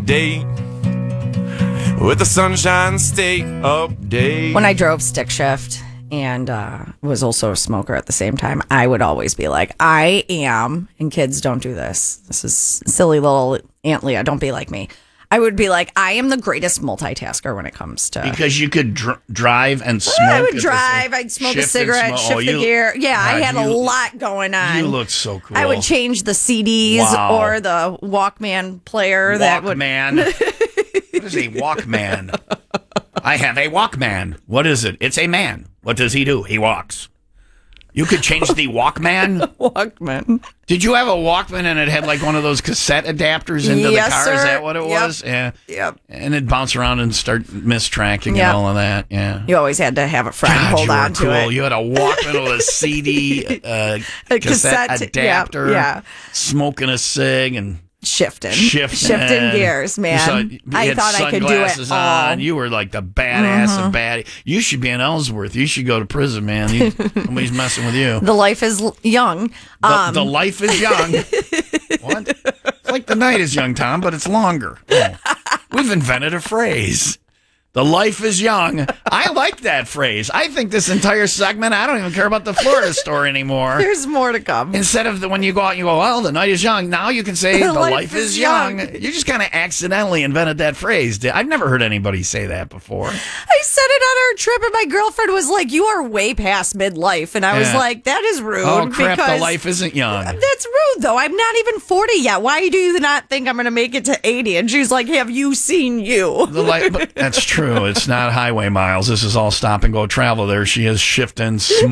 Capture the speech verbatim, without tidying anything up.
day with the Sunshine State update. When I drove stick shift and uh, was also a smoker at the same time, I would always be like, I am, and kids don't do this. This is silly little Aunt Leah. Don't be like me. I would be like, I am the greatest multitasker when it comes to... Because you could dr- drive and smoke. I would drive. I'd smoke a cigarette, shift oh, the you, gear. Yeah, God, I had you, a lot going on. You looked so cool. I would change the C Ds wow. or the Walkman player. Walkman. That would... What is a Walkman? I have a Walkman. What is it? It's a man. What does he do? He walks. You could change the Walkman? Walkman. Did you have a Walkman and it had like one of those cassette adapters into yes, the car? Sir. Is that what it yep. was? Yeah. Yep. And it'd bounce around and start mistracking yep. and all of that. Yeah. You always had to have a friend God, hold you were on cool. to it. You had a Walkman with a C D uh, a cassette, cassette adapter, yeah, yeah. smoking a cig and shifting, shifting, shifting gears, man. You saw, you I thought I could do it all. On. You were like the badass mm-hmm. of bad. You should be in Ellsworth. You should go to prison, man. You, nobody's messing with you. The life is young. The, Um, the life is young. What? It's like the night is young, Tom, but it's longer. Oh. We've invented a phrase. The life is young. I like that phrase. I think this entire segment, I don't even care about the Florida story anymore. There's more to come. Instead of the, when you go out and you go, well, the night is young. Now you can say the, the life, life is is young. young. You just kind of accidentally invented that phrase. I've never heard anybody say that before. I said it on our trip, and my girlfriend was like, you are way past midlife. And I was Yeah. like, that is rude. Oh, crap, because the life isn't young. That's rude, though. I'm not even forty yet. Why do you not think I'm going to make it to eighty? And she's like, have you seen you? The life, but that's true. It's not highway miles. This is all stop and go travel. There she is shifting,